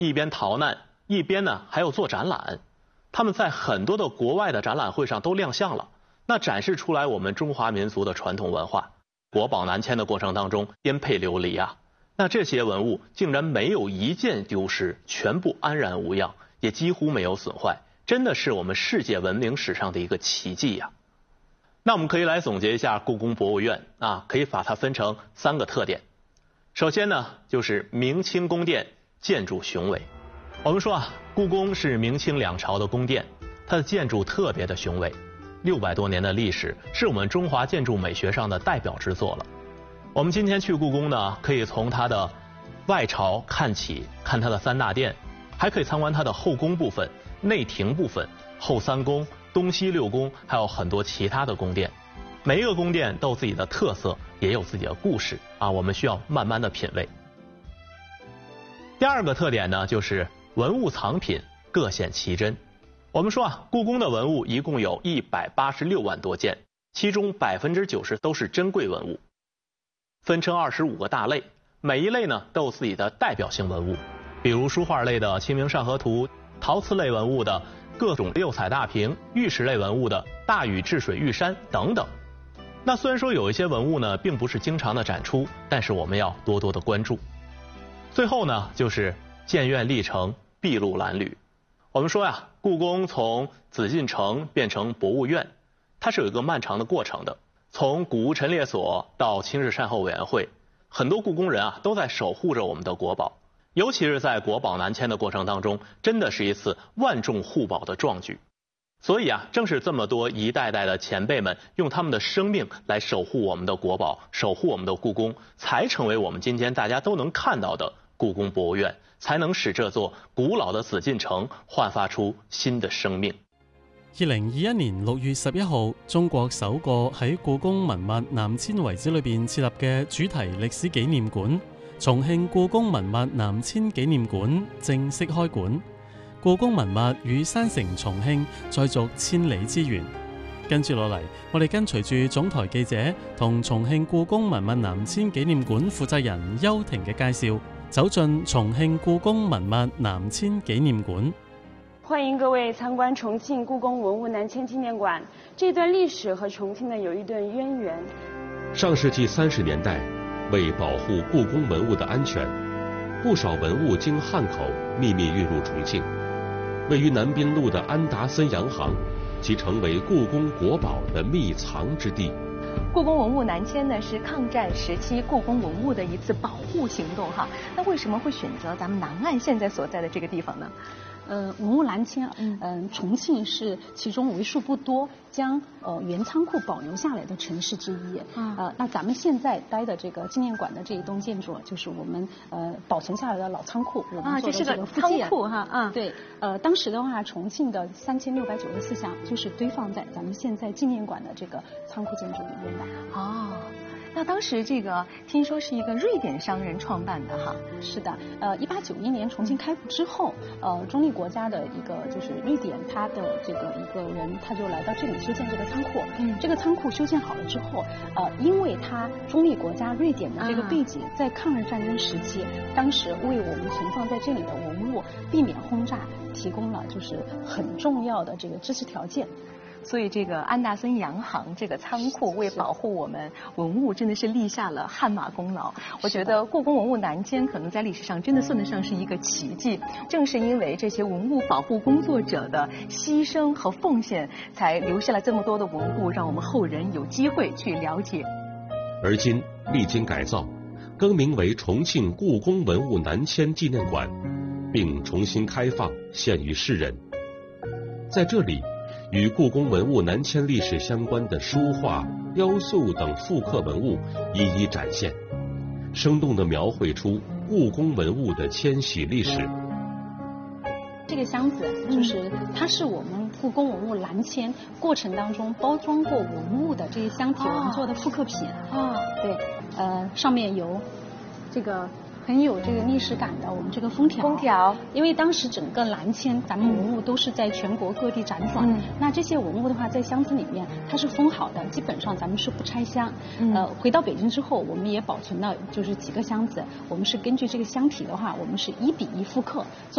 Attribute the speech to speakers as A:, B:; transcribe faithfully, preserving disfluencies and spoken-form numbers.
A: 一边逃难，一边呢还要做展览。他们在很多的国外的展览会上都亮相了，那展示出来我们中华民族的传统文化。国宝南迁的过程当中，颠沛流离啊，那这些文物竟然没有一件丢失，全部安然无恙，也几乎没有损坏，真的是我们世界文明史上的一个奇迹呀。那我们可以来总结一下故宫博物院啊，可以把它分成三个特点。首先呢，就是明清宫殿建筑雄伟。我们说啊，故宫是明清两朝的宫殿，它的建筑特别的雄伟，六百多年的历史，是我们中华建筑美学上的代表之作了。我们今天去故宫呢，可以从它的外朝看起，看它的三大殿，还可以参观它的后宫部分、内廷部分、后三宫、东西六宫，还有很多其他的宫殿。每一个宫殿都有自己的特色，也有自己的故事啊，我们需要慢慢的品味。第二个特点呢，就是文物藏品各显其真。我们说啊，故宫的文物一共有一百八十六万多件，其中百分之九十都是珍贵文物，分成二十五个大类，每一类呢都有自己的代表性文物，比如书画类的《清明上河图》，陶瓷类文物的各种六彩大瓶，玉石类文物的大禹治水玉山等等。那虽然说有一些文物呢并不是经常的展出，但是我们要多多的关注。最后呢，就是建院历程筚路蓝缕。我们说呀，故宫从紫禁城变成博物院，它是有一个漫长的过程的。从古物陈列所到清日善后委员会，很多故宫人啊都在守护着我们的国宝。尤其是在国宝南迁的过程当中，真的是一次万众护宝的壮举。所以啊，正是这么多一代代的前辈们用他们的生命来守护我们的国宝，守護我們的故宮，才成為我們今天大家都能看到的故宮博物院，才能使這座古老的紫禁城煥發出新的生命。
B: 二零二一年六月十一號，中國首個喺故宮文物南遷遺址裏邊設立嘅主題歷史紀念館——重慶故宮文物南遷紀念館正式開館。故宮文物與山城重慶再續千里之緣。跟住落嚟，我哋跟隨住總台記者同重慶故宮文物南遷紀念館負責人邱婷嘅介紹，走進重慶故宮文物南遷紀念館。
C: 歡迎各位參觀重慶故宮文物南遷紀念館。這段歷史和重慶呢有一段淵源。
D: 上世紀三十年代，為保護故宮文物的安全，不少文物經漢口秘密運入重慶。位於南濱路的安達森洋行，即成為故宮國寶的秘藏之地。
E: 故宮文物南遷呢，是抗戰時期故宮文物的一次保護行動哈。那為什麼會選擇咱們南岸現在所在的這個地方呢？
F: 呃，文物南遷，嗯、呃，重慶是其中為數不多將呃原倉庫保留下來的城市之一。嗯、呃，那咱們現在待的這個紀念館的這一棟建築，就是我們呃保存下來的老倉庫。我們做的這個復建。
E: 啊，這是個倉庫哈。啊，
F: 對。呃，當時的話，重慶的三千六百九十四箱就是堆放在咱們現在紀念館的這個倉庫建築裡面的。
E: 哦。那當時這個聽說是一個瑞典商人創辦的哈。
F: 是的，呃，一八九一年重慶開埠之後，呃，中立國家的一個就是瑞典，他的這個一個人，他就來到這裡修建這個倉庫。嗯，這個倉庫修建好了之後，呃，因為他中立國家瑞典的這個背景，在抗日戰爭時期，當時為我們存放在這裡的文物避免轟炸，提供了就是很重要的這個支持條件。
E: 所以這個安達森洋行這個倉庫為保護我們文物，真的是立下了汗馬功勞。我覺得故宮文物南遷可能在歷史上真的算得上是一個奇蹟。正是因為這些文物保護工作者的犧牲和奉獻，才留下了這麼多的文物，讓我們後人有機會去了解。
D: 而今歷經改造，更名為重慶故宮文物南遷紀念館，並重新開放，獻於世人。在這裡，與故宮文物南遷歷史相關的書畫、雕塑等復刻文物一一展現，生動地描繪出故宮文物的遷徙歷史。
F: 這個箱子就是它是我們故宮文物南遷過程當中包裝過文物的這些箱體，我們做的復刻品。啊，對，呃，上面有這個很有這個歷史感的我們這個封條。封條，因為當時整個南遷，咱們文物都是在全國各地輾轉。嗯。那這些文物的話，在箱子裡面它是封好的，基本上咱們是不拆箱。嗯。呃，回到北京之後，我們也保存了就是幾個箱子，我們是根據這個箱體的話，我們是一比一復刻。